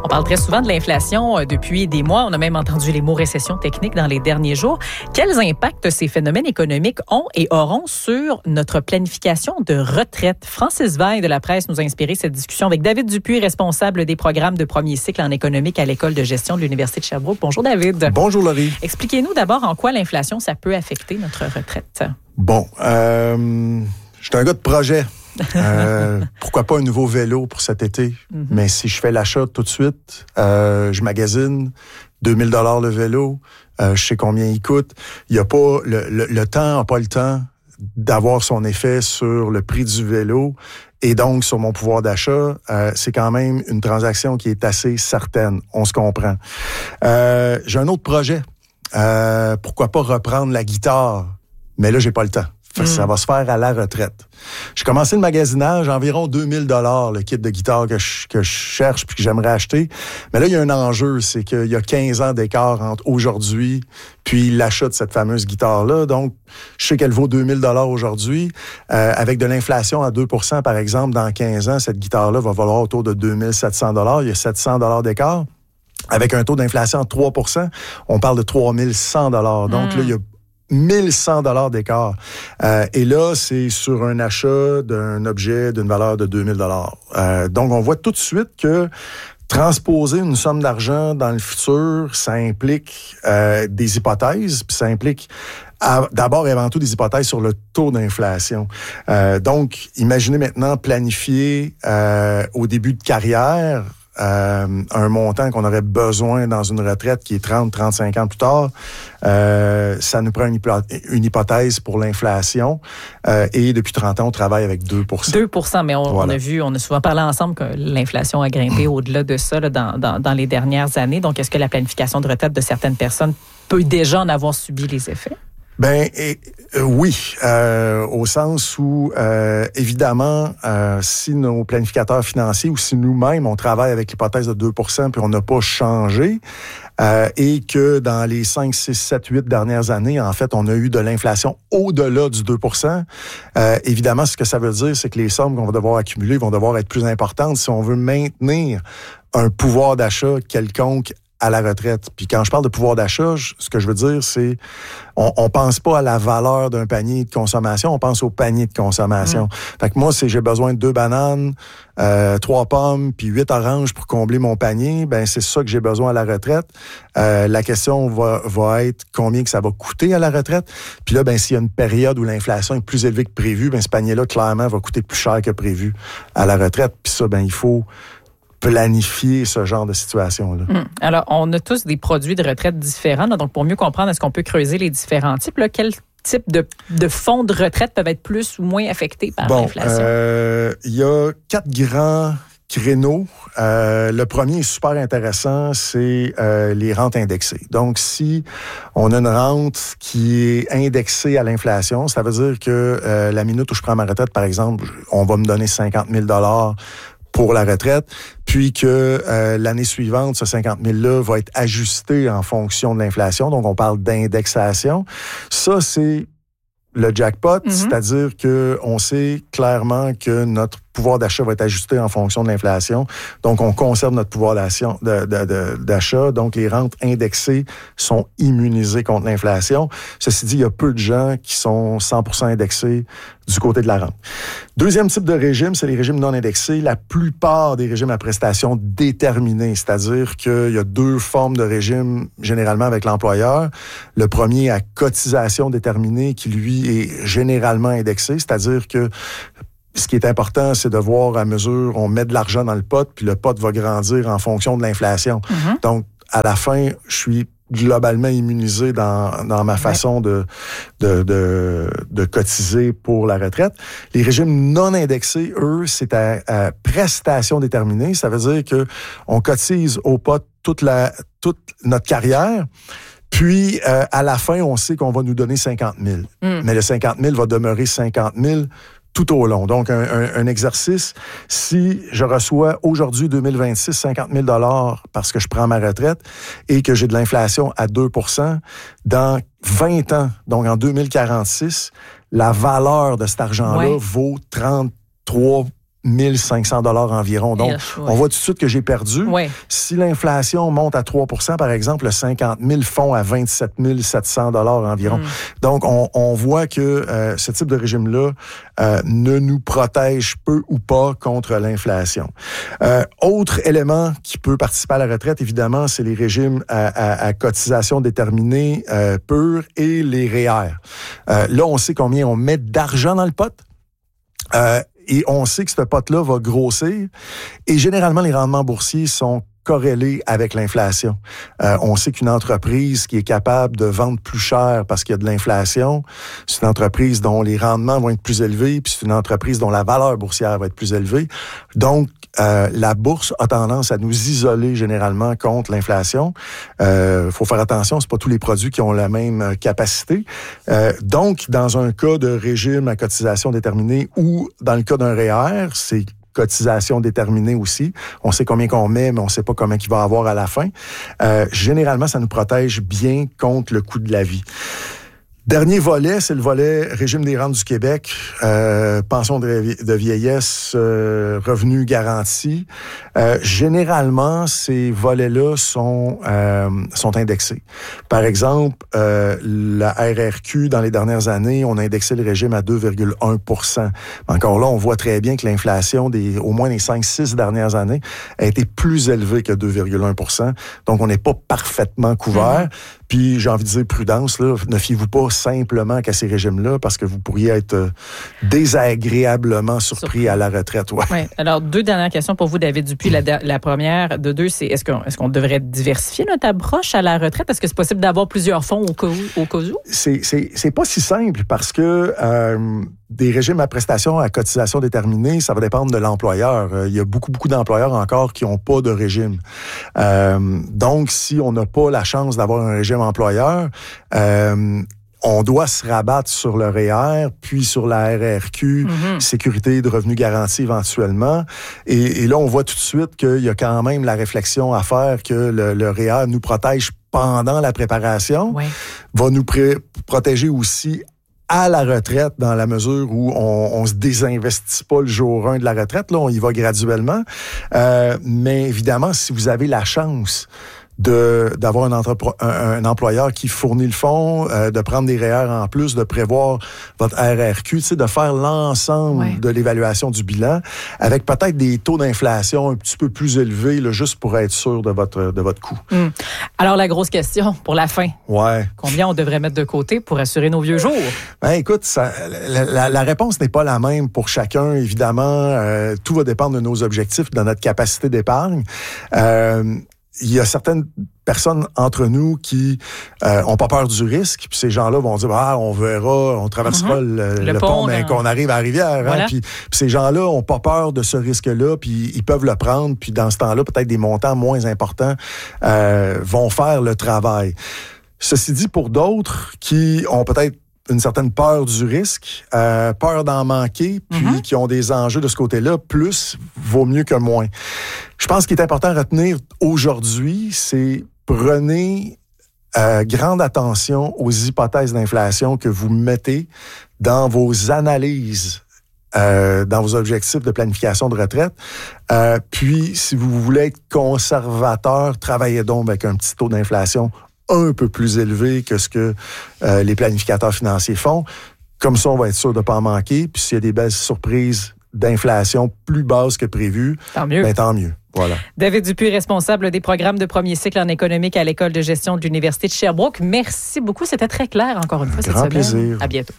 On parle très souvent de l'inflation depuis des mois. On a même entendu les mots récession technique dans les derniers jours. Quels impacts ces phénomènes économiques ont et auront sur notre planification de retraite? Francis Veil de La Presse nous a inspiré cette discussion avec David Dupuis, responsable des programmes de premier cycle en économique à l'École de gestion de l'Université de Sherbrooke. Bonjour David. Bonjour Laurie. Expliquez-nous d'abord en quoi l'inflation, ça peut affecter notre retraite. Bon, je suis un gars de projet. Pourquoi pas un nouveau vélo pour cet été? Mm-hmm. Mais si je fais l'achat tout de suite, je magasine, 2000 $ le vélo, je sais combien il coûte. Il y a pas le temps n'a pas le temps d'avoir son effet sur le prix du vélo et donc sur mon pouvoir d'achat. C'est quand même une transaction qui est assez certaine. On se comprend. J'ai un autre projet. Pourquoi pas reprendre la guitare? Mais là, j'ai pas le temps. Ça va se faire à la retraite. J'ai commencé le magasinage, environ 2000 $ le kit de guitare que je cherche puis que j'aimerais acheter. Mais là, il y a un enjeu, c'est qu'il y a 15 ans d'écart entre aujourd'hui puis l'achat de cette fameuse guitare-là. Donc, je sais qu'elle vaut 2000 $ aujourd'hui. Avec de l'inflation à 2%, par exemple, dans 15 ans, cette guitare-là va valoir autour de 2700 $. Il y a 700 $ d'écart. Avec un taux d'inflation de 3%, on parle de 3100 $. Donc là, il y a 1100 $ d'écart. Et là, c'est sur un achat d'un objet d'une valeur de 2000 $. Donc, on voit tout de suite que transposer une somme d'argent dans le futur, ça implique des hypothèses, puis ça implique d'abord et avant tout des hypothèses sur le taux d'inflation. Donc, imaginez maintenant planifier au début de carrière un montant qu'on aurait besoin dans une retraite qui est 30-35 ans plus tard. Ça nous prend une hypothèse pour l'inflation. Et depuis 30 ans, on travaille avec 2%. 2%, mais on a vu, on a souvent parlé ensemble que l'inflation a grimpé au-delà de ça là, dans les dernières années. Donc, est-ce que la planification de retraite de certaines personnes peut déjà en avoir subi les effets? Oui, au sens où, évidemment, si nos planificateurs financiers ou si nous-mêmes, on travaille avec l'hypothèse de 2% puis on n'a pas changé, et que dans les 5, 6, 7, 8 dernières années, en fait, on a eu de l'inflation au-delà du 2%, évidemment, ce que ça veut dire, c'est que les sommes qu'on va devoir accumuler vont devoir être plus importantes si on veut maintenir un pouvoir d'achat quelconque à la retraite. Puis quand je parle de pouvoir d'achat, ce que je veux dire, c'est on pense pas à la valeur d'un panier de consommation, on pense au panier de consommation. Fait que moi, si j'ai besoin de 2 bananes, 3 pommes, puis 8 oranges pour combler mon panier, ben c'est ça que j'ai besoin à la retraite. La question va être combien que ça va coûter à la retraite. Puis là, ben s'il y a une période où l'inflation est plus élevée que prévu, ben ce panier-là, clairement, va coûter plus cher que prévu à la retraite. Puis ça, ben il faut planifier ce genre de situation-là. Alors, on a tous des produits de retraite différents. Là, donc, pour mieux comprendre, est-ce qu'on peut creuser les différents types? Là, quel type de fonds de retraite peuvent être plus ou moins affectés par l'inflation? Il y a 4 grands créneaux. Le premier est super intéressant, c'est les rentes indexées. Donc, si on a une rente qui est indexée à l'inflation, ça veut dire que la minute où je prends ma retraite, par exemple, on va me donner 50 000 $ pour la retraite, puis que l'année suivante, ce 50 000-là va être ajusté en fonction de l'inflation. Donc, on parle d'indexation. Ça, c'est le jackpot, c'est-à-dire qu'on sait clairement que notre pouvoir d'achat va être ajusté en fonction de l'inflation. Donc, on conserve notre pouvoir d'achat. Donc, les rentes indexées sont immunisées contre l'inflation. Ceci dit, il y a peu de gens qui sont 100% indexés du côté de la rente. Deuxième type de régime, c'est les régimes non indexés. La plupart des régimes à prestations déterminées, c'est-à-dire qu'il y a 2 formes de régime généralement avec l'employeur. Le premier à cotisation déterminée qui, lui, est généralement indexé, c'est-à-dire que ce qui est important, c'est de voir à mesure, on met de l'argent dans le pot, puis le pot va grandir en fonction de l'inflation. Donc, à la fin, je suis globalement immunisé dans ma façon de cotiser pour la retraite. Les régimes non indexés, eux, c'est à prestation déterminée. Ça veut dire que on cotise au pot toute notre carrière. Puis, à la fin, on sait qu'on va nous donner 50 000. Mais le 50 000 va demeurer 50 000 tout au long. Donc, un exercice, si je reçois aujourd'hui, 2026, 50 000 $ parce que je prends ma retraite et que j'ai de l'inflation à 2%, dans 20 ans, donc en 2046, la valeur de cet argent-là vaut 33 1500 $ environ. Donc, on voit tout de suite que j'ai perdu. Ouais. Si l'inflation monte à 3 %, par exemple, le 50 000 fond à 27 700 $ environ. Donc, on voit que ce type de régime-là ne nous protège peu ou pas contre l'inflation. Autre élément qui peut participer à la retraite, évidemment, c'est les régimes à cotisation déterminée pure et les REER. Là, on sait combien on met d'argent dans le pot. Et on sait que ce pot-là va grossir. Et généralement, les rendements boursiers sont corrélés avec l'inflation. On sait qu'une entreprise qui est capable de vendre plus cher parce qu'il y a de l'inflation, c'est une entreprise dont les rendements vont être plus élevés, puis c'est une entreprise dont la valeur boursière va être plus élevée. Donc, la bourse a tendance à nous isoler généralement contre l'inflation. Faut faire attention, c'est pas tous les produits qui ont la même capacité. Donc, dans un cas de régime à cotisation déterminée ou dans le cas d'un REER, c'est cotisation déterminée aussi. On sait combien qu'on met, mais on sait pas combien qu'il va avoir à la fin. Généralement, ça nous protège bien contre le coût de la vie. Dernier volet, c'est le volet régime des rentes du Québec, pension de vieillesse, revenus garantis. Généralement, ces volets-là sont indexés. Par exemple, la RRQ, dans les dernières années, on a indexé le régime à 2,1 %. Encore là, on voit très bien que l'inflation au moins des 5-6 dernières années a été plus élevée que 2,1 %. Donc, on n'est pas parfaitement couvert. Puis, j'ai envie de dire prudence, là, ne fiez-vous pas simplement qu'à ces régimes-là, parce que vous pourriez être désagréablement surpris à la retraite. Ouais. Oui. Alors, 2 dernières questions pour vous, David Dupuis. La première de 2, c'est est-ce qu'on devrait diversifier notre approche à la retraite? Est-ce que c'est possible d'avoir plusieurs fonds au cas où? C'est pas si simple, parce que des régimes à prestations à cotisation déterminée, ça va dépendre de l'employeur. Il y a beaucoup d'employeurs encore qui n'ont pas de régime. Donc, si on n'a pas la chance d'avoir un régime employeur, on doit se rabattre sur le REER, puis sur la RRQ, sécurité de revenus garantis éventuellement. Et là, on voit tout de suite qu'il y a quand même la réflexion à faire que le REER nous protège pendant la préparation, va nous protéger aussi à la retraite, dans la mesure où on se désinvestit pas le jour 1 de la retraite. Là, on y va graduellement. Mais évidemment, si vous avez la chance d'avoir un employeur qui fournit le fonds, de prendre des REER en plus, de prévoir votre RRQ, de faire l'ensemble de l'évaluation du bilan, avec peut-être des taux d'inflation un petit peu plus élevés, là, juste pour être sûr de votre coût. Alors, la grosse question pour la fin. Combien on devrait mettre de côté pour assurer nos vieux jours? Ben, écoute, la réponse n'est pas la même pour chacun, évidemment. Tout va dépendre de nos objectifs, de notre capacité d'épargne. Il y a certaines personnes entre nous qui ont pas peur du risque, puis ces gens-là vont dire on verra, on traversera le pont, mais qu'on arrive à la rivière. Voilà. Puis ces gens-là ont pas peur de ce risque-là, puis ils peuvent le prendre, puis dans ce temps-là, peut-être des montants moins importants vont faire le travail. Ceci dit, pour d'autres qui ont peut-être une certaine peur du risque, peur d'en manquer, puis qui ont des enjeux de ce côté-là, plus vaut mieux que moins. Je pense qu'il est important à retenir aujourd'hui, c'est prenez grande attention aux hypothèses d'inflation que vous mettez dans vos analyses, dans vos objectifs de planification de retraite. Puis, si vous voulez être conservateur, travaillez donc avec un petit taux d'inflation un peu plus élevé que ce que les planificateurs financiers font. Comme ça, on va être sûr de ne pas en manquer. Puis s'il y a des belles surprises d'inflation plus basses que prévues, tant mieux. Voilà. David Dupuis, responsable des programmes de premier cycle en économique à l'École de gestion de l'Université de Sherbrooke. Merci beaucoup. C'était très clair encore une fois cette semaine. Grand plaisir. À bientôt.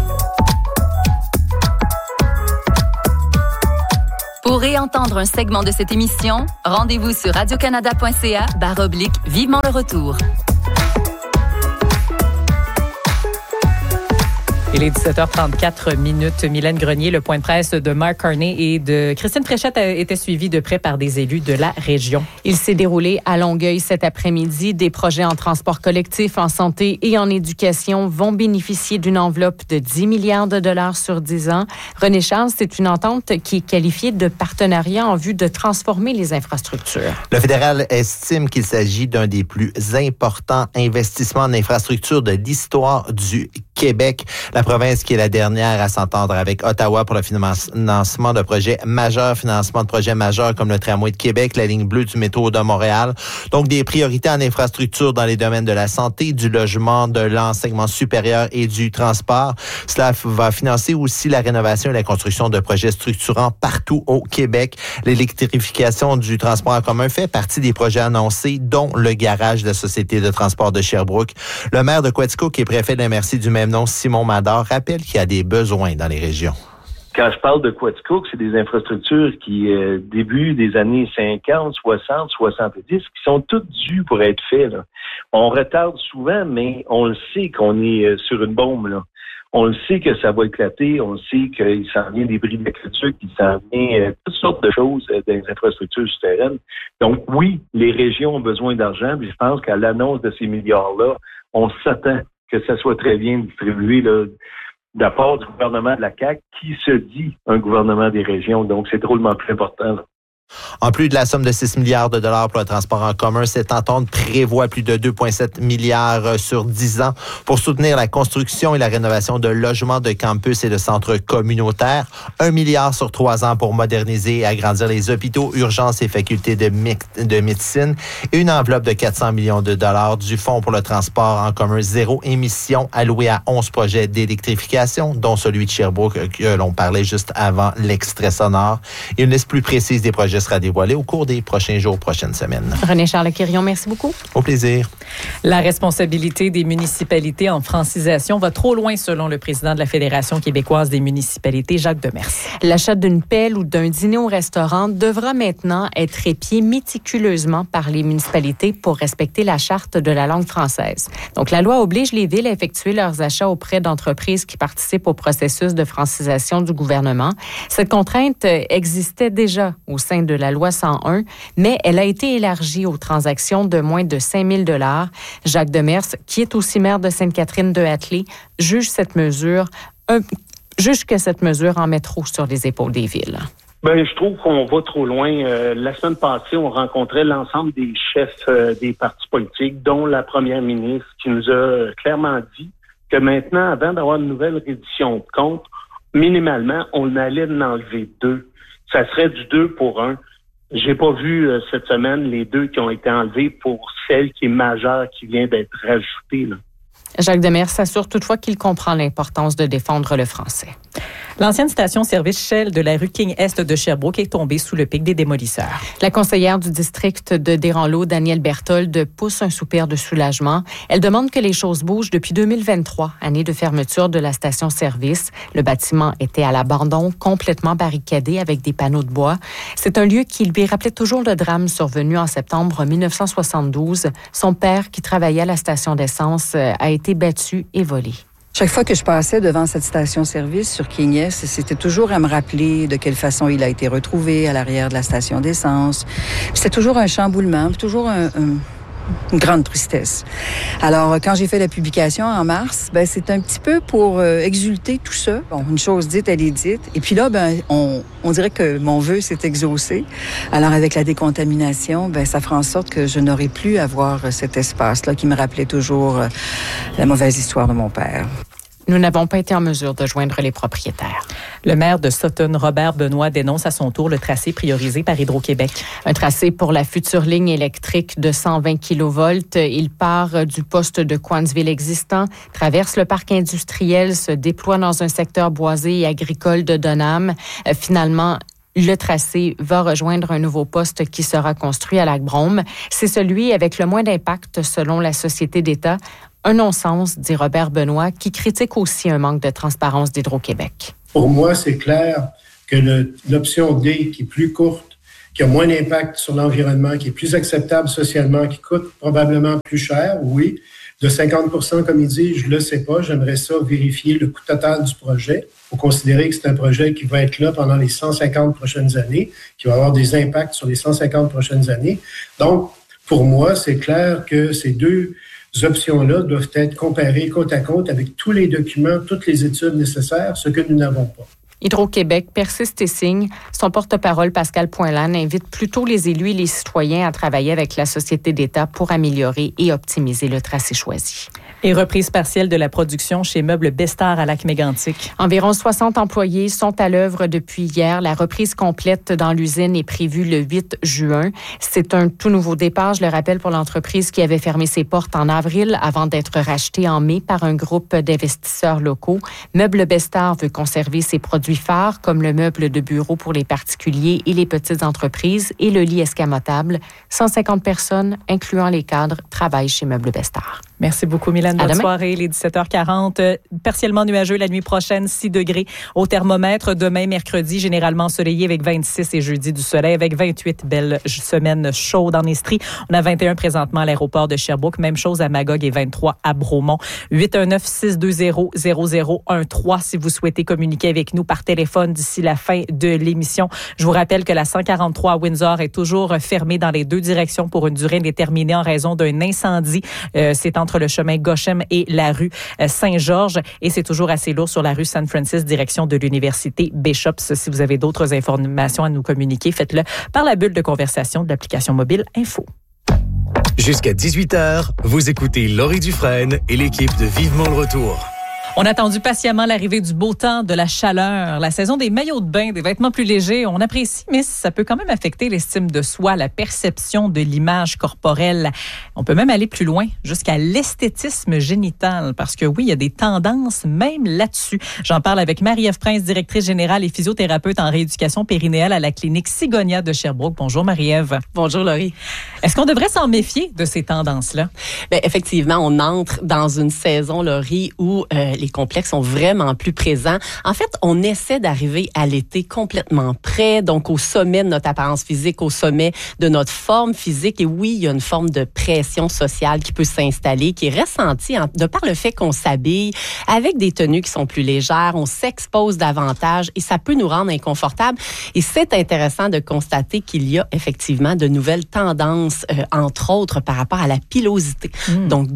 Pour réentendre un segment de cette émission, rendez-vous sur radiocanada.ca/vivement le retour. Il est 17h34. Mylène Grenier, le point de presse de Mark Carney et de Christine Fréchette était suivi de près par des élus de la région. Il s'est déroulé à Longueuil cet après-midi. Des projets en transport collectif, en santé et en éducation vont bénéficier d'une enveloppe de 10 milliards de dollars sur 10 ans. René Charles, c'est une entente qui est qualifiée de partenariat en vue de transformer les infrastructures. Le fédéral estime qu'il s'agit d'un des plus importants investissements en infrastructure de l'histoire du Québec. La province qui est la dernière à s'entendre avec Ottawa pour le financement de projets majeurs, comme le tramway de Québec, la ligne bleue du métro de Montréal. Donc, des priorités en infrastructure dans les domaines de la santé, du logement, de l'enseignement supérieur et du transport. Cela va financer aussi la rénovation et la construction de projets structurants partout au Québec. L'électrification du transport en commun fait partie des projets annoncés, dont le garage de la Société de transport de Sherbrooke. Le maire de Quaticook et préfet de la MRC du même nom, Simon Mador, rappelle qu'il y a des besoins dans les régions. Quand je parle de Quaticook, c'est des infrastructures qui, début des années 50, 60, 70, qui sont toutes dues pour être faites. Là. On retarde souvent, mais on le sait qu'on est sur une bombe, là. On le sait que ça va éclater, on le sait qu'il s'en vient des bris d'aqueduc, qu'il s'en vient toutes sortes de choses des infrastructures souterraines. Donc oui, les régions ont besoin d'argent, mais je pense qu'à l'annonce de ces milliards-là, on s'attend que ça soit très bien distribué là, de la part du gouvernement de la CAQ, qui se dit un gouvernement des régions. Donc c'est drôlement plus important, là. En plus de la somme de 6 milliards de dollars pour le transport en commun, cette entente prévoit plus de 2,7 milliards sur 10 ans pour soutenir la construction et la rénovation de logements, de campus et de centres communautaires. 1 milliard sur 3 ans pour moderniser et agrandir les hôpitaux, urgences et facultés de médecine. Et une enveloppe de 400 millions de dollars du Fonds pour le transport en commun zéro émission alloué à 11 projets d'électrification, dont celui de Sherbrooke que l'on parlait juste avant l'extrait sonore. Et une liste plus précise des projets sera dévoilée au cours des prochains jours, prochaines semaines. René-Charles Quirion, merci beaucoup. Au plaisir. La responsabilité des municipalités en francisation va trop loin, selon le président de la Fédération québécoise des municipalités, Jacques Demers. L'achat d'une pelle ou d'un dîner au restaurant devra maintenant être épié méticuleusement par les municipalités pour respecter la charte de la langue française. Donc, la loi oblige les villes à effectuer leurs achats auprès d'entreprises qui participent au processus de francisation du gouvernement. Cette contrainte existait déjà au sein de la loi 101, mais elle a été élargie aux transactions de moins de 5 000 $. Jacques Demers, qui est aussi maire de Sainte-Catherine-de-Hatley, juge que cette mesure en met trop sur les épaules des villes. Ben, je trouve qu'on va trop loin. La semaine passée, on rencontrait l'ensemble des chefs des partis politiques, dont la première ministre, qui nous a clairement dit que maintenant, avant d'avoir une nouvelle reddition de compte, minimalement, on allait en enlever 2. Ça serait du 2 pour 1. J'ai pas vu cette semaine les 2 qui ont été enlevés pour celle qui est majeure, qui vient d'être rajoutée, là. Jacques Demers s'assure toutefois qu'il comprend l'importance de défendre le français. L'ancienne station-service Shell de la rue King-Est de Sherbrooke est tombée sous le pic des démolisseurs. La conseillère du district de Desranleau, Danielle Berthold, pousse un soupir de soulagement. Elle demande que les choses bougent depuis 2023, année de fermeture de la station-service. Le bâtiment était à l'abandon, complètement barricadé avec des panneaux de bois. C'est un lieu qui lui rappelait toujours le drame survenu en septembre 1972. Son père, qui travaillait à la station d'essence, a été battu et volé. Chaque fois que je passais devant cette station-service sur King-Est, c'était toujours à me rappeler de quelle façon il a été retrouvé à l'arrière de la station d'essence. C'était toujours un chamboulement, toujours une grande tristesse. Alors, quand j'ai fait la publication en mars, c'est un petit peu pour exulter tout ça. Bon, une chose dite, elle est dite. Et puis là, on dirait que mon vœu s'est exaucé. Alors, avec la décontamination, ça fera en sorte que je n'aurai plus à voir cet espace-là qui me rappelait toujours la mauvaise histoire de mon père. Nous n'avons pas été en mesure de joindre les propriétaires. Le maire de Sutton, Robert Benoît, dénonce à son tour le tracé priorisé par Hydro-Québec. Un tracé pour la future ligne électrique de 120 kV. Il part du poste de Coansville existant, traverse le parc industriel, se déploie dans un secteur boisé et agricole de Donham. Finalement, le tracé va rejoindre un nouveau poste qui sera construit à Lac-Brome. C'est celui avec le moins d'impact selon la Société d'État. Un non-sens, dit Robert Benoît, qui critique aussi un manque de transparence d'Hydro-Québec. Pour moi, c'est clair que l'option D, qui est plus courte, qui a moins d'impact sur l'environnement, qui est plus acceptable socialement, qui coûte probablement plus cher, oui, de 50 % comme il dit, je ne le sais pas. J'aimerais ça vérifier le coût total du projet. Il faut considérer que c'est un projet qui va être là pendant les 150 prochaines années, qui va avoir des impacts sur les 150 prochaines années. Donc, pour moi, c'est clair que ces deux options-là doivent être comparées côte à côte avec tous les documents, toutes les études nécessaires, ce que nous n'avons pas. Hydro-Québec persiste et signe. Son porte-parole, Pascal Poinlan, invite plutôt les élus et les citoyens à travailler avec la Société d'État pour améliorer et optimiser le tracé choisi. Et reprise partielle de la production chez Meubles Bestard à Lac-Mégantic. Environ 60 employés sont à l'œuvre depuis hier. La reprise complète dans l'usine est prévue le 8 juin. C'est un tout nouveau départ, je le rappelle, pour l'entreprise qui avait fermé ses portes en avril avant d'être rachetée en mai par un groupe d'investisseurs locaux. Meubles Bestard veut conserver ses produits phares comme le meuble de bureau pour les particuliers et les petites entreprises et le lit escamotable. 150 personnes, incluant les cadres, travaillent chez Meubles Bestard. Merci beaucoup, Mylène. Bonne soirée. Les 17h40. Partiellement nuageux la nuit prochaine, 6 degrés au thermomètre. Demain, mercredi, généralement ensoleillé avec 26 et jeudi du soleil avec 28. Belle semaine chaude en Estrie. On a 21 présentement à l'aéroport de Sherbrooke. Même chose à Magog et 23 à Bromont. 819-620-0013 si vous souhaitez communiquer avec nous par téléphone d'ici la fin de l'émission. Je vous rappelle que la 143 à Windsor est toujours fermée dans les deux directions pour une durée indéterminée en raison d'un incendie. C'est entre le chemin Goshen et la rue Saint-Georges. Et c'est toujours assez lourd sur la rue San Francis, direction de l'Université Bishops. Si vous avez d'autres informations à nous communiquer, faites-le par la bulle de conversation de l'application mobile Info. Jusqu'à 18h, vous écoutez Laurie Dufresne et l'équipe de Vivement le Retour. On a attendu patiemment l'arrivée du beau temps, de la chaleur, la saison des maillots de bain, des vêtements plus légers. On apprécie, mais ça peut quand même affecter l'estime de soi, la perception de l'image corporelle. On peut même aller plus loin, jusqu'à l'esthétisme génital, parce que oui, il y a des tendances même là-dessus. J'en parle avec Marie-Ève Prince, directrice générale et physiothérapeute en rééducation périnéale à la clinique Sigonia de Sherbrooke. Bonjour Marie-Ève. Bonjour Laurie. Est-ce qu'on devrait s'en méfier de ces tendances-là? Bien, effectivement, on entre dans une saison, Laurie, où les complexes sont vraiment plus présents. En fait, on essaie d'arriver à l'été complètement prêt, donc au sommet de notre apparence physique, au sommet de notre forme physique. Et oui, il y a une forme de pression sociale qui peut s'installer, qui est ressentie de par le fait qu'on s'habille avec des tenues qui sont plus légères, on s'expose davantage et ça peut nous rendre inconfortables. Et c'est intéressant de constater qu'il y a effectivement de nouvelles tendances, entre autres par rapport à la pilosité. Donc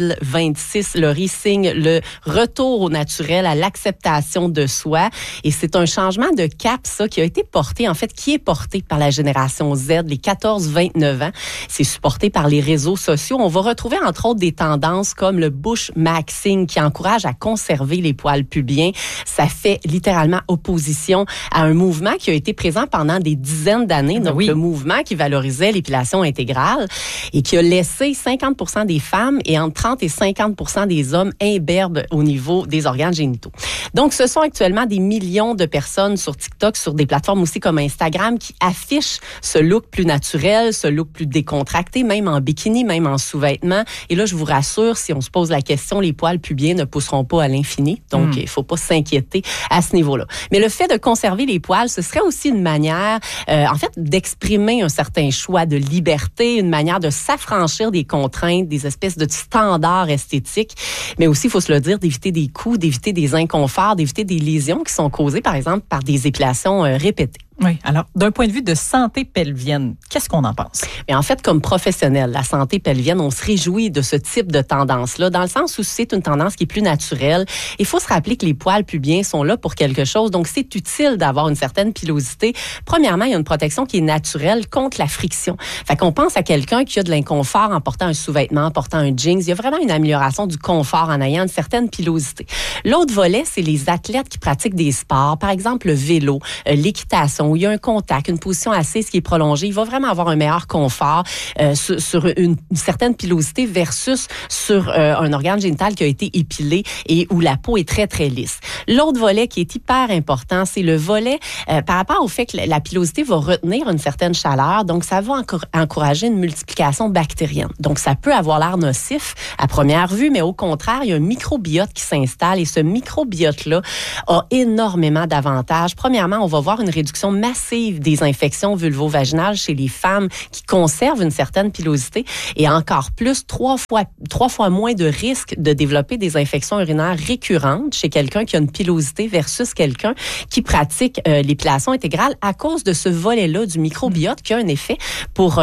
2026, Laurie signe le retour au naturel, à l'acceptation de soi. Et c'est un changement de cap, ça, qui a été porté, en fait, qui est porté par la génération Z, les 14-29 ans. C'est supporté par les réseaux sociaux. On va retrouver, entre autres, des tendances comme le bush maxing, qui encourage à conserver les poils pubiens. Ça fait littéralement opposition à un mouvement qui a été présent pendant des dizaines d'années. Donc, le mouvement qui valorisait l'épilation intégrale et qui a laissé 50% des femmes et entre 30 et 50% des hommes imberbes au niveau des organes génitaux. Donc, ce sont actuellement des millions de personnes sur TikTok, sur des plateformes aussi comme Instagram, qui affichent ce look plus naturel, ce look plus décontracté, même en bikini, même en sous-vêtements. Et là, je vous rassure, si on se pose la question, les poils pubiens ne pousseront pas à l'infini. Donc, il faut pas s'inquiéter à ce niveau-là. Mais le fait de conserver les poils, ce serait aussi une manière, en fait, d'exprimer un certain choix de liberté, une manière de s'affranchir des contraintes, des espèces de standards esthétiques. Mais aussi, il faut se le dire, d'éviter des coups, d'éviter des inconforts, d'éviter des lésions qui sont causées, par exemple, par des épilations répétées. Oui. Alors, d'un point de vue de santé pelvienne, qu'est-ce qu'on en pense? Et en fait, comme professionnel, la santé pelvienne, on se réjouit de ce type de tendance-là, dans le sens où c'est une tendance qui est plus naturelle. Il faut se rappeler que les poils pubiens sont là pour quelque chose, donc c'est utile d'avoir une certaine pilosité. Premièrement, il y a une protection qui est naturelle contre la friction. Fait qu'on pense à quelqu'un qui a de l'inconfort en portant un sous-vêtement, en portant un jeans. Il y a vraiment une amélioration du confort en ayant une certaine pilosité. L'autre volet, c'est les athlètes qui pratiquent des sports, par exemple le vélo, l'équitation, où il y a un contact, une position assise qui est prolongée. Il va vraiment avoir un meilleur confort sur une certaine pilosité versus sur un organe génital qui a été épilé et où la peau est très, très lisse. L'autre volet qui est hyper important, c'est le volet par rapport au fait que la pilosité va retenir une certaine chaleur. Donc, ça va encourager une multiplication bactérienne. Donc, ça peut avoir l'air nocif à première vue, mais au contraire, il y a un microbiote qui s'installe et ce microbiote-là a énormément d'avantages. Premièrement, on va voir une réduction massive des infections vulvo-vaginales chez les femmes qui conservent une certaine pilosité et encore plus, trois fois moins de risque de développer des infections urinaires récurrentes chez quelqu'un qui a une pilosité versus quelqu'un qui pratique l'épilation intégrale à cause de ce volet-là du microbiote qui a un effet pour,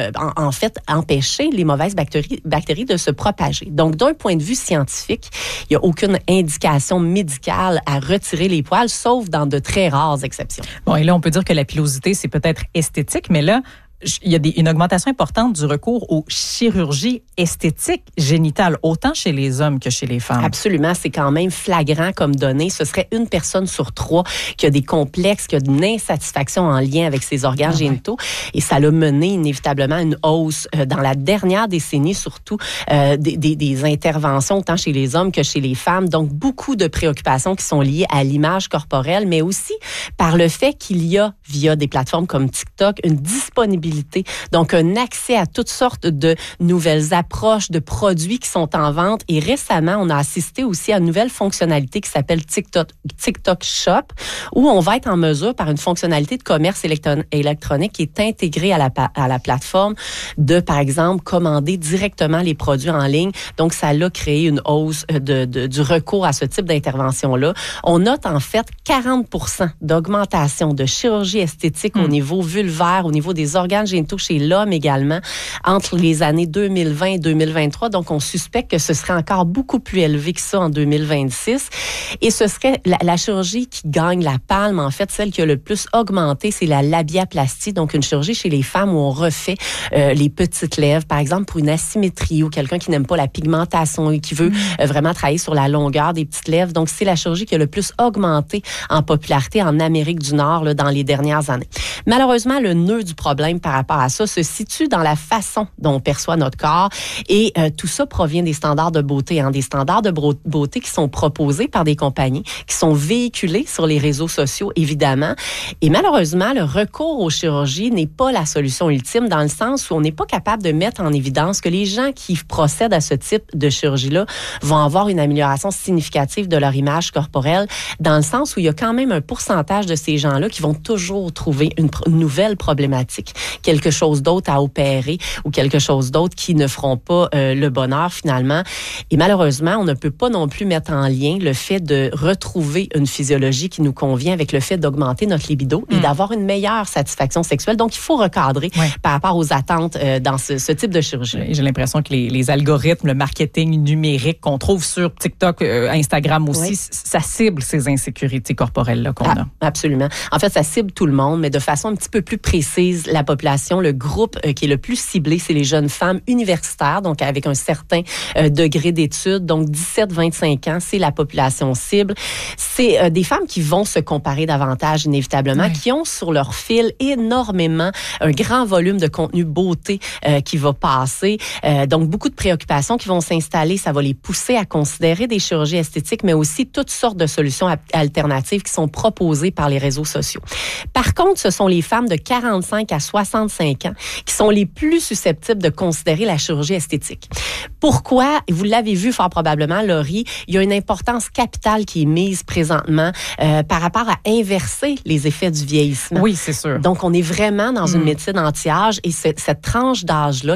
en fait, empêcher les mauvaises bactéries de se propager. Donc, d'un point de vue scientifique, il n'y a aucune indication médicale à retirer les poils, sauf dans de très rares exceptions. Bon, et là, on peut dire que la pilosité, c'est peut-être esthétique, mais là, il y a une augmentation importante du recours aux chirurgies esthétiques génitales, autant chez les hommes que chez les femmes. Absolument, c'est quand même flagrant comme donnée. Ce serait une personne sur 3 qui a des complexes, qui a une insatisfaction en lien avec ses organes génitaux. Et ça l'a mené inévitablement à une hausse dans la dernière décennie, surtout des interventions autant chez les hommes que chez les femmes. Donc, beaucoup de préoccupations qui sont liées à l'image corporelle, mais aussi par le fait qu'il y a, via des plateformes comme TikTok, une disponibilité, donc un accès à toutes sortes de nouvelles approches, de produits qui sont en vente. Et récemment, on a assisté aussi à une nouvelle fonctionnalité qui s'appelle TikTok Shop, où on va être en mesure, par une fonctionnalité de commerce électronique qui est intégrée à la plateforme, de, par exemple, commander directement les produits en ligne. Donc, ça a créé une hausse du recours à ce type d'intervention-là. On note en fait 40% d'augmentation de chirurgie esthétique au niveau vulvaire, au niveau des organes génitaux chez l'homme également, entre les années 2020 et 2023. Donc, on suspecte que ce serait encore beaucoup plus élevé que ça en 2026. Et ce serait la chirurgie qui gagne la palme, en fait, celle qui a le plus augmenté, c'est la labiaplastie, donc une chirurgie chez les femmes où on refait les petites lèvres, par exemple pour une asymétrie ou quelqu'un qui n'aime pas la pigmentation et qui veut vraiment travailler sur la longueur des petites lèvres. Donc, c'est la chirurgie qui a le plus augmenté en popularité en Amérique du Nord là, dans les dernières années. Malheureusement, le nœud du problème par rapport à ça se situe dans la façon dont on perçoit notre corps et tout ça provient des standards de beauté, des standards de beauté qui sont proposés par des compagnies, qui sont véhiculés sur les réseaux sociaux, évidemment. Et malheureusement, le recours aux chirurgies n'est pas la solution ultime dans le sens où on n'est pas capable de mettre en évidence que les gens qui procèdent à ce type de chirurgie-là vont avoir une amélioration significative de leur image corporelle, dans le sens où il y a quand même un pourcentage de ces gens-là qui vont toujours trouver une nouvelle problématique, quelque chose d'autre à opérer ou quelque chose d'autre qui ne feront pas le bonheur finalement. Et malheureusement, on ne peut pas non plus mettre en lien le fait de retrouver une physiologie qui nous convient avec le fait d'augmenter notre libido et d'avoir une meilleure satisfaction sexuelle. Donc, il faut recadrer par rapport aux attentes dans ce type de chirurgie. J'ai l'impression que les algorithmes, le marketing numérique qu'on trouve sur TikTok, Instagram aussi, ça cible ces insécurités corporelles-là qu'on a. Absolument. En fait, ça cible tout le monde, mais de façon un petit peu plus précise, la population, le groupe qui est le plus ciblé, c'est les jeunes femmes universitaires, donc avec un certain degré d'études, donc 17-25 ans, c'est la population cible. C'est des femmes qui vont se comparer davantage, inévitablement, qui ont sur leur fil énormément un grand volume de contenu beauté qui va passer. Donc, beaucoup de préoccupations qui vont s'installer. Ça va les pousser à considérer des chirurgies esthétiques, mais aussi toutes sortes de solutions alternatives qui sont proposées par les réseaux sociaux. Par contre, ce sont les femmes de 45 à 65 ans qui sont les plus susceptibles de considérer la chirurgie esthétique. Pourquoi? Vous l'avez vu fort probablement, Laurie, il y a une importance capitale qui est mise présentement par rapport à inverser les effets du vieillissement. Oui, c'est sûr. Donc, on est vraiment dans une médecine anti-âge et cette tranche d'âge-là,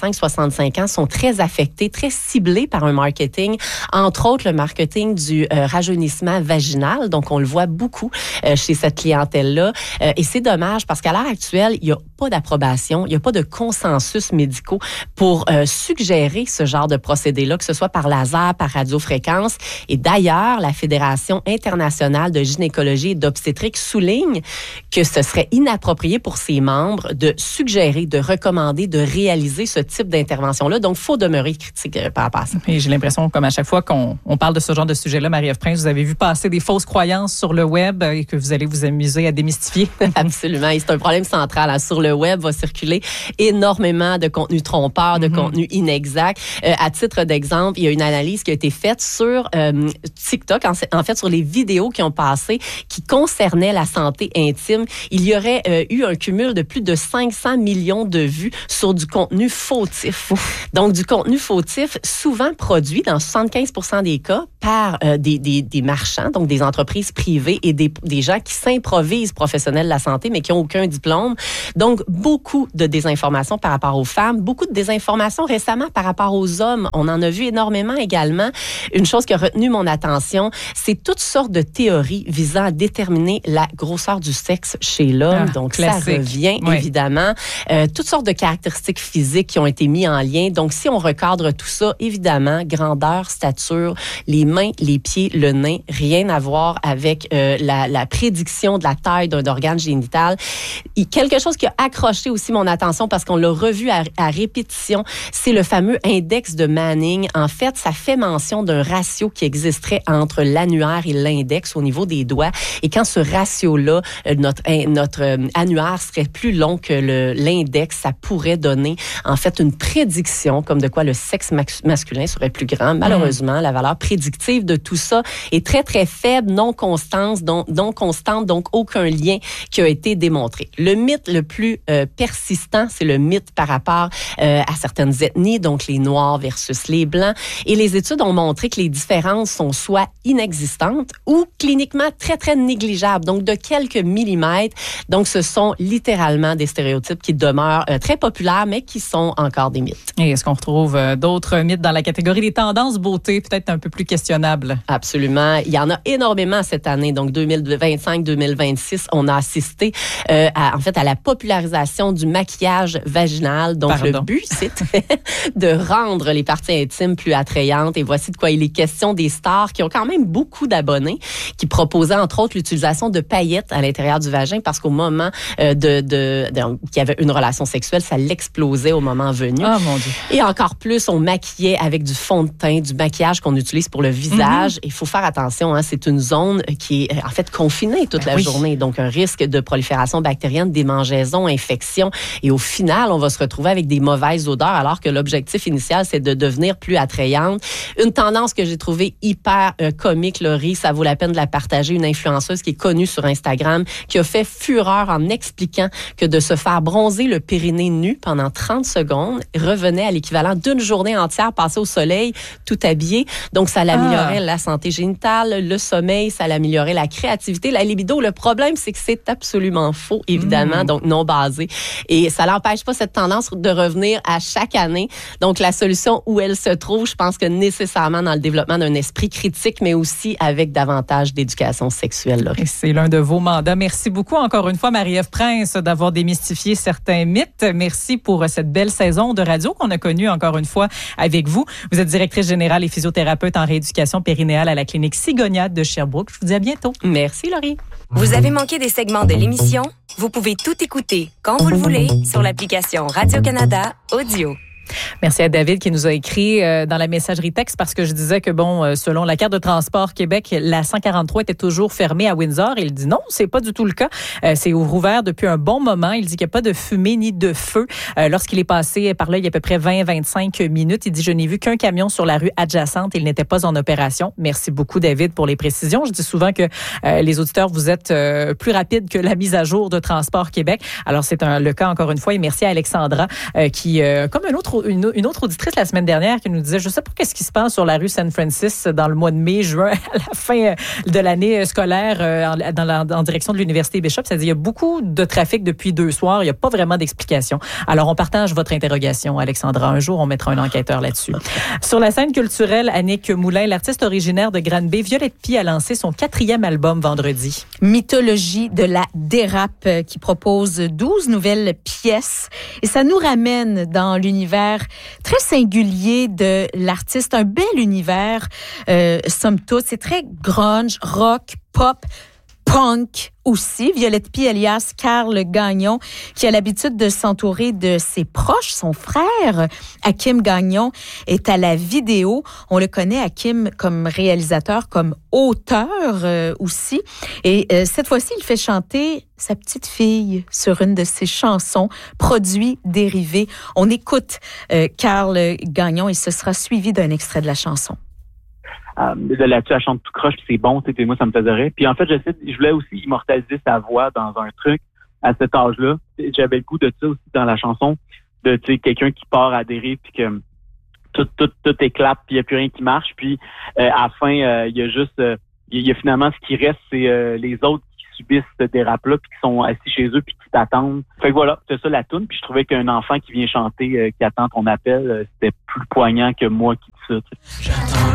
45-65 ans, sont très affectés, très ciblés par un marketing, entre autres le marketing du rajeunissement vaginal. Donc, on le voit beaucoup chez cette clientèle-là. Et c'est dommage parce qu'à l'heure actuelle, il n'y a pas d'approbation, il n'y a pas de consensus médicaux pour suggérer ce genre de procédé-là, que ce soit par laser, par radiofréquence. Et d'ailleurs, la Fédération internationale de gynécologie et d'obstétrique souligne que ce serait inapproprié pour ses membres de suggérer, de recommander, de réaliser ce type d'intervention-là. Donc, il faut demeurer critique par rapport à ça. Et j'ai l'impression, comme à chaque fois qu'on parle de ce genre de sujet-là, Marie-Ève Prince, vous avez vu passer des fausses croyances sur le web et que vous allez vous amuser à démystifier. Absolument. Et c'est un problème central. Sur le web, va circuler énormément de contenu trompeur, de contenu inexact. À titre d'exemple, il y a une analyse qui a été faite sur TikTok, en fait, sur les vidéos qui ont passé, qui concernaient la santé intime. Il y aurait eu un cumul de plus de 500 millions de vues sur du contenu fautif. Donc, du contenu fautif, souvent produit, dans 75% des cas, par des marchands, donc des entreprises privées et des gens qui s'improvisent professionnels de la santé, mais qui n'ont aucun diplôme. Donc, beaucoup de désinformation par rapport aux femmes, beaucoup de désinformation récemment par rapport aux aux hommes. On en a vu énormément également. Une chose qui a retenu mon attention, c'est toutes sortes de théories visant à déterminer la grosseur du sexe chez l'homme. Donc, classique. Ça revient, évidemment. Toutes sortes de caractéristiques physiques qui ont été mises en lien. Donc, si on recadre tout ça, évidemment, grandeur, stature, les mains, les pieds, le nez, rien à voir avec la prédiction de la taille d'un organe génital. Et quelque chose qui a accroché aussi mon attention parce qu'on l'a revu à répétition, c'est le fameux index de Manning. En fait, ça fait mention d'un ratio qui existerait entre l'annulaire et l'index au niveau des doigts. Et quand ce ratio-là, notre annulaire serait plus long que l'index, ça pourrait donner en fait une prédiction comme de quoi le sexe masculin serait plus grand. Malheureusement, la valeur prédictive de tout ça est très, très faible, non constante, donc aucun lien qui a été démontré. Le mythe le plus persistant, c'est le mythe par rapport à certaines ethnies, donc les Noirs versus les Blancs. Et les études ont montré que les différences sont soit inexistantes ou cliniquement très, très négligeables, donc de quelques millimètres. Donc, ce sont littéralement des stéréotypes qui demeurent très populaires, mais qui sont encore des mythes. Et est-ce qu'on retrouve d'autres mythes dans la catégorie des tendances beauté, peut-être un peu plus questionnables? Absolument. Il y en a énormément cette année. Donc, 2025-2026, on a assisté à la popularisation du maquillage vaginal. Donc, le but, c'est de rendre les parties intimes plus attrayantes. Et voici de quoi il est question des stars qui ont quand même beaucoup d'abonnés, qui proposaient entre autres l'utilisation de paillettes à l'intérieur du vagin parce qu'au moment qu'il y avait une relation sexuelle, ça l'explosait au moment venu. Oh mon Dieu. Et encore plus, on maquillait avec du fond de teint, du maquillage qu'on utilise pour le visage. Il faut faire attention, c'est une zone qui est en fait confinée toute la journée. Donc, un risque de prolifération bactérienne, démangeaisons, infections. Et au final, on va se retrouver avec des mauvaises odeurs alors que l'objectif initial, c'est de devenir plus attrayante. Une tendance que j'ai trouvée hyper comique, Laurie, ça vaut la peine de la partager. Une influenceuse qui est connue sur Instagram, qui a fait fureur en expliquant que de se faire bronzer le périnée nu pendant 30 secondes revenait à l'équivalent d'une journée entière passée au soleil, tout habillé. Donc, ça l'améliorait la santé génitale, le sommeil, ça l'améliorait la créativité, la libido. Le problème, c'est que c'est absolument faux, évidemment, donc non basé. Et ça n'empêche pas cette tendance de revenir à chaque année. Donc, la solution où elle se trouve, je pense que nécessairement dans le développement d'un esprit critique, mais aussi avec davantage d'éducation sexuelle. Laurie. Et c'est l'un de vos mandats. Merci beaucoup encore une fois, Marie-Ève Prince, d'avoir démystifié certains mythes. Merci pour cette belle saison de radio qu'on a connue encore une fois avec vous. Vous êtes directrice générale et physiothérapeute en rééducation périnéale à la clinique Sigoniade de Sherbrooke. Je vous dis à bientôt. Merci, Laurie. Vous avez manqué des segments de l'émission? Vous pouvez tout écouter quand vous le voulez sur l'application Radio-Canada Audio. Merci à David qui nous a écrit dans la messagerie texte parce que je disais que selon la carte de transport Québec, la 143 était toujours fermée à Windsor. Il dit non, c'est pas du tout le cas. C'est rouvert depuis un bon moment. Il dit qu'il n'y a pas de fumée ni de feu. Lorsqu'il est passé par là, il y a à peu près 20-25 minutes. Il dit je n'ai vu qu'un camion sur la rue adjacente. Il n'était pas en opération. Merci beaucoup David pour les précisions. Je dis souvent que les auditeurs, vous êtes plus rapides que la mise à jour de Transport Québec. Alors c'est le cas encore une fois. Et merci à Alexandra qui, comme une autre auditrice la semaine dernière qui nous disait, je sais pas qu'est-ce qui se passe sur la rue Saint Francis dans le mois de mai, juin, à la fin de l'année scolaire en direction de l'Université Bishop. Ça dit, il y a beaucoup de trafic depuis 2 soirs. Il n'y a pas vraiment d'explication. Alors, on partage votre interrogation, Alexandra. Un jour, on mettra un enquêteur là-dessus. Sur la scène culturelle, Annick Moulin, l'artiste originaire de Granby, Violette Pie, a lancé son 4e album vendredi. Mythologie de la dérape qui propose 12 nouvelles pièces. Et ça nous ramène dans l'univers très singulier de l'artiste, un bel univers, somme toute. C'est très grunge, rock, pop, punk aussi. Violette Pie, alias Carl Gagnon, qui a l'habitude de s'entourer de ses proches. Son frère, Hakim Gagnon, est à la vidéo. On le connaît, Hakim, comme réalisateur, comme auteur aussi. Et cette fois-ci, il fait chanter sa petite fille sur une de ses chansons, produits dérivés. On écoute Carl Gagnon et ce sera suivi d'un extrait de la chanson. Là-dessus, elle chante tout croche, puis c'est bon, et moi, ça me faisait rire. Puis en fait, je voulais aussi immortaliser sa voix dans un truc à cet âge-là. J'avais le goût de ça aussi dans la chanson, de quelqu'un qui part à dérive, puis que tout éclate, puis il n'y a plus rien qui marche. Puis à la fin, il y a finalement ce qui reste, c'est les autres qui subissent ce dérape-là, puis qui sont assis chez eux, puis qui t'attendent. Fait que voilà, c'est ça la toune. Puis je trouvais qu'un enfant qui vient chanter, qui attend ton appel, c'était plus poignant que moi qui dis ça.